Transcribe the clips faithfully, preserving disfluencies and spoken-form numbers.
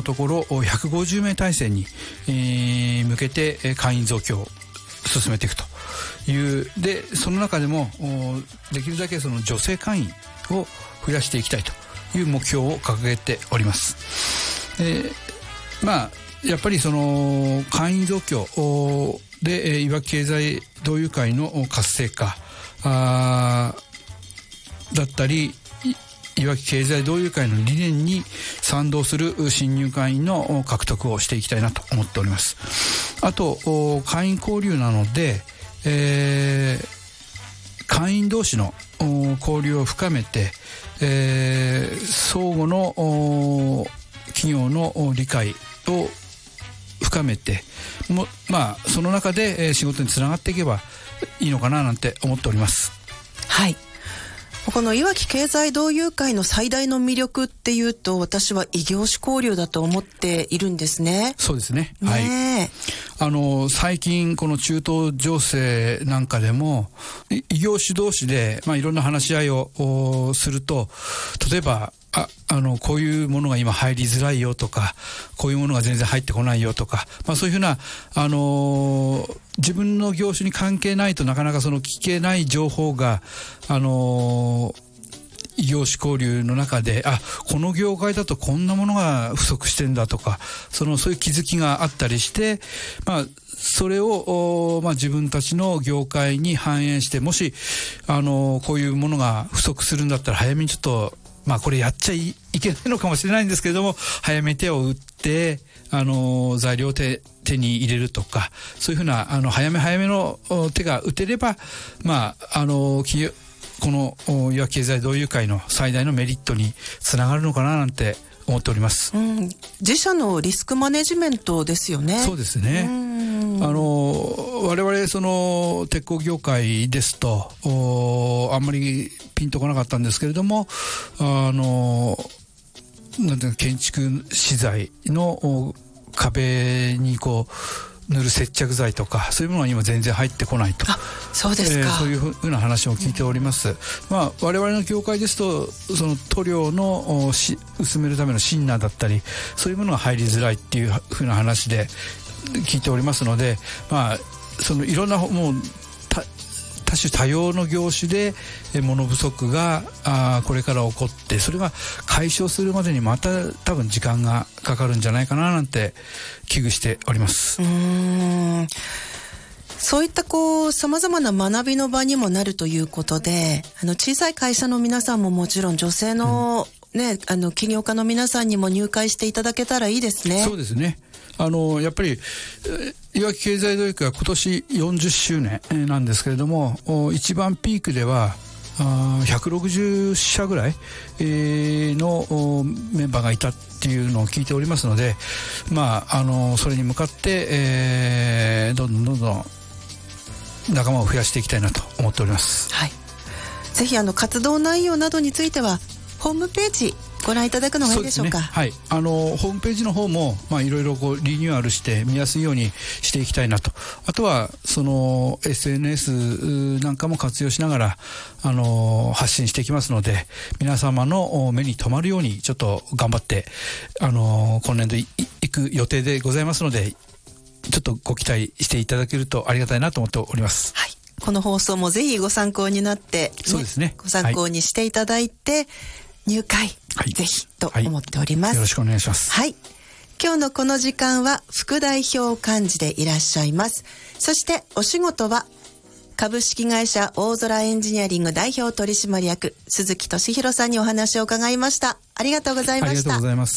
ところひゃくごじゅうめい体制に、えー、向けて会員増強を進めていくというで、その中でもできるだけその女性会員を増やしていきたいという目標を掲げております。えー、まあやっぱりその会員増強でいわき経済同友会の活性化あだったり、いわき経済同友会の理念に賛同する新入会員の獲得をしていきたいなと思っております。あと会員交流なので、えー、会員同士の交流を深めて、えー、相互の企業の理解を深めても、まあその中で仕事につながっていけばいいのかななんて思っております。 はい。このいわき経済同友会の最大の魅力っていうと、私は異業種交流だと思っているんですね。 そうですね。 ねはい。あの最近この中東情勢なんかでも異業種同士で、まあ、いろんな話し合いをすると、例えばああのこういうものが今入りづらいよとか、こういうものが全然入ってこないよとか、まあ、そういうふうな、あのー、自分の業種に関係ないとなかなかその聞けない情報が、あのー、異業種交流の中で、あ、この業界だとこんなものが不足してんだとか、そのそういう気づきがあったりして、まあそれを、まあ、自分たちの業界に反映して、もしあのこういうものが不足するんだったら早めにちょっと、まあこれやっちゃ い, いけないのかもしれないんですけれども、早め手を打ってあの材料を 手, 手に入れるとか、そういうふうなあの早め早めの手が打てれば、まああの企業このいわき経済同友会の最大のメリットにつながるのかななんて思っております。 うん、自社のリスクマネジメントですよね。 そうですね。あの我々その鉄鋼業界ですとあんまりピンとこなかったんですけれども、あのなんていうか建築資材の壁にこう塗る接着剤とか、そういうものは今全然入ってこないと。 あ、そうですか。 えー、そういうふうな話を聞いております。うん、まあ我々の業界ですと、その塗料のし薄めるためのシンナーだったり、そういうものが入りづらいっていうふうな話で聞いておりますので、まあそのいろんなもう多種多様の業種で物不足があこれから起こって、それが解消するまでにまた多分時間がかかるんじゃないかななんて危惧しております。 うーん、そういったこう様々な学びの場にもなるということで、あの小さい会社の皆さんももちろん、女性の、うんね、あの起業家の皆さんにも入会していただけたらいいですね。 そうですね。あのやっぱりいわき経済同友会は今年よんじゅっしゅうねんなんですけれども、一番ピークではひゃくろくじゅっしゃぐらいのメンバーがいたっていうのを聞いておりますので、まああのそれに向かって、えー、どんどんどんどん仲間を増やしていきたいなと思っております。 はい。ぜひあの活動内容などについてはホームページご覧いただくのがいいでしょうか。 そうですね。はい。あのホームページの方もまあいろいろこうリニューアルして見やすいようにしていきたいなと。あとはその エスエヌエス なんかも活用しながらあの発信していきますので、皆様の目に留まるようにちょっと頑張ってあの今年度い行く予定でございますので、ちょっとご期待していただけるとありがたいなと思っております。 はい。この放送もぜひご参考になって、ね、 そうですね。 ご参考にしていただいて、はい、入会、はい、ぜひと思っております、 はい、よろしくお願いします。 はい。今日のこの時間は副代表幹事でいらっしゃいます。そしてお仕事は株式会社大空エンジニアリング代表取締役鈴木俊弘さんにお話を伺いました。ありがとうございました。 ありがとうございます。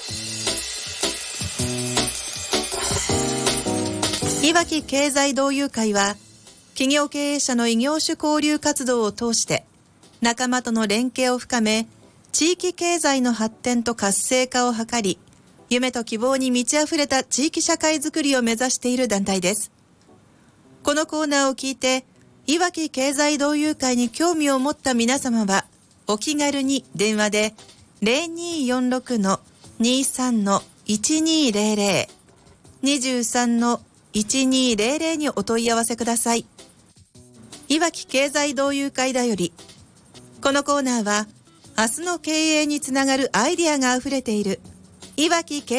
いわき経済同友会は企業経営者の異業種交流活動を通して仲間との連携を深め、地域経済の発展と活性化を図り、夢と希望に満ち溢れた地域社会づくりを目指している団体です。このコーナーを聞いて、いわき経済同友会に興味を持った皆様は、お気軽に電話で ゼロにーよんろくのにさんのいちにーゼロゼロ、にじゅうさんのいちにーゼロゼロにお問い合わせください。いわき経済同友会だより、このコーナーは明日の経営につながるアイデアがあふれているいわき経